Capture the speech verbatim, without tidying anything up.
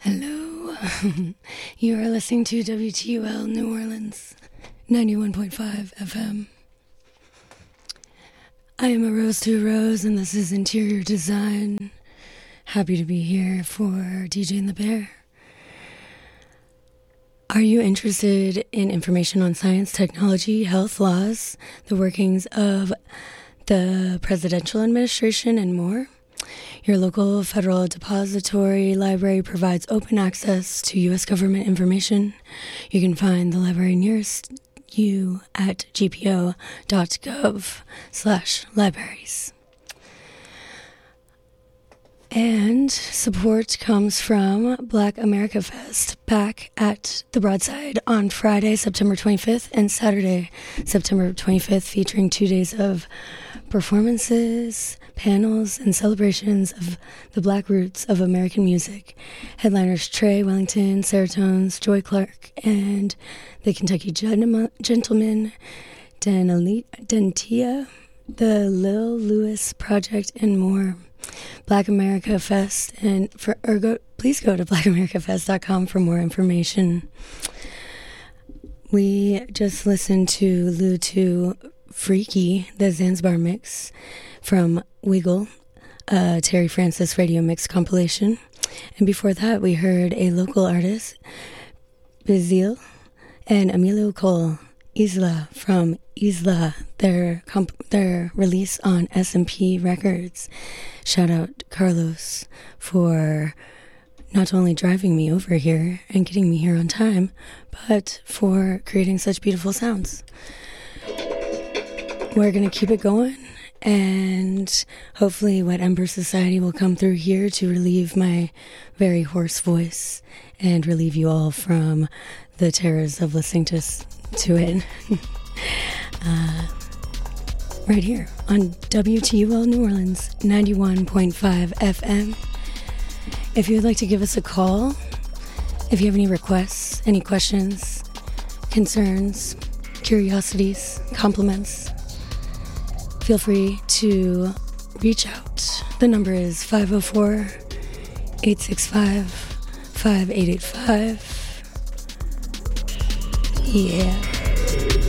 Hello. You are listening to W T U L New Orleans, ninety-one point five F M. I am a Rose to a Rose, and this is Interior Design. Happy to be here for DJing the Bear. Are you interested in information on science, technology, health, laws, the workings of the presidential administration, and more? Your local federal depository library provides open access to U S government information. You can find the library nearest you at gpo.gov slash libraries. And support comes from Black America Fest back at the Broadside on Friday, September twenty-fifth, and Saturday, September twenty-fifth, featuring two days of performances, panels, and celebrations of the Black roots of American music. Headliners Trey Wellington, Seratones, Joy Clark, and the Kentucky Gen- Gentlemen, Denali- Dentia, the Lil Lewis Project, and more. Black America Fest, and for or go, please go to black america fest dot com for more information. We just listened to Lutu Freaky, the Zanzibar mix from Wiggle, a Terry Francis radio mix compilation. And before that, we heard a local artist, Bizil, and Emilio Cole, Isla from Isla, their comp- their release on S and P Records. Shout out Carlos for not only driving me over here and getting me here on time, but for creating such beautiful sounds. We're going to keep it going, and hopefully Wet Ember Society will come through here to relieve my very hoarse voice and relieve you all from the terrors of listening to, to it. uh, right here on W T U L New Orleans, ninety-one point five F M. If you would like to give us a call, if you have any requests, any questions, concerns, curiosities, compliments, feel free to reach out. The number is five oh four, eight six five, five eight eight five. Yeah.